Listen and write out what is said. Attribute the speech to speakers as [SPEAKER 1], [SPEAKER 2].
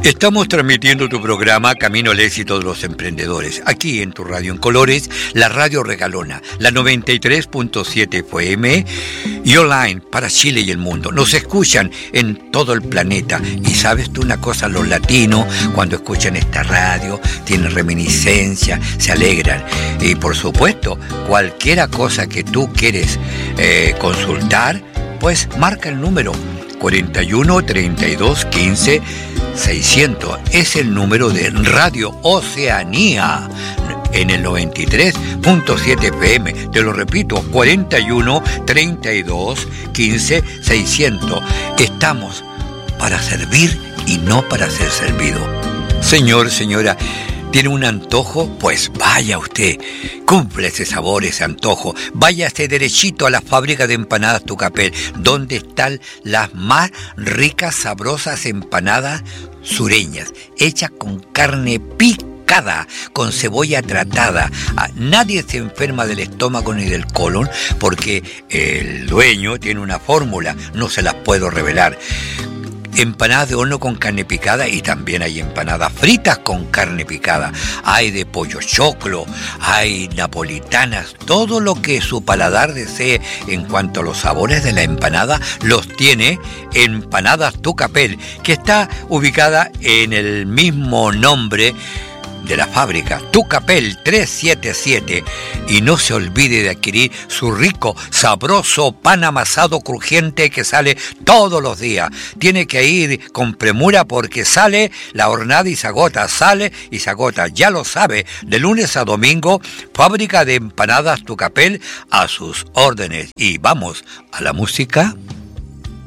[SPEAKER 1] Estamos transmitiendo tu programa Camino al Éxito de los Emprendedores, aquí en tu radio en colores, la radio regalona, la 93.7 FM y online para Chile y el mundo. Nos escuchan en todo el planeta. Y sabes tú una cosa, los latinos cuando escuchan esta radio tienen reminiscencia, se alegran. Y por supuesto, cualquiera cosa que tú quieres consultar, pues marca el número 41 32 15 600. Es el número de Radio Oceanía en el 93.7 FM. Te lo repito, 41 32 15 600. Estamos para servir y no para ser servido. Señor, señora, ¿tiene un antojo? Pues vaya usted, cumple ese sabor, ese antojo. Váyase derechito a la fábrica de empanadas Tucapel, donde están las más ricas, sabrosas empanadas sureñas, hechas con carne picada, con cebolla tratada. Nadie se enferma del estómago ni del colon porque el dueño tiene una fórmula, no se las puedo revelar. Empanadas de horno con carne picada, y también hay empanadas fritas con carne picada. Hay de pollo choclo, hay napolitanas, todo lo que su paladar desee en cuanto a los sabores de la empanada los tiene Empanadas Tucapel, que está ubicada en el mismo nombre de la fábrica, Tucapel 377. Y no se olvide de adquirir su rico, sabroso pan amasado crujiente que sale todos los días. Tiene que ir con premura porque sale la hornada y se agota, sale y se agota. Ya lo sabe, de lunes a domingo, fábrica de empanadas Tucapel a sus órdenes. Y vamos a la música.